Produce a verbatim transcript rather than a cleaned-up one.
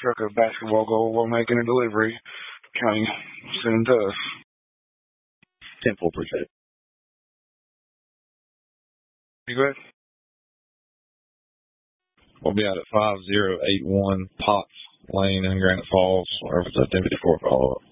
struck a basketball goal while making a delivery. County sending to us. ten four, appreciate it. You good? We'll be out at five zero eight one Potts Lane in Granite Falls, or if it's a ten fifty-four follow-up.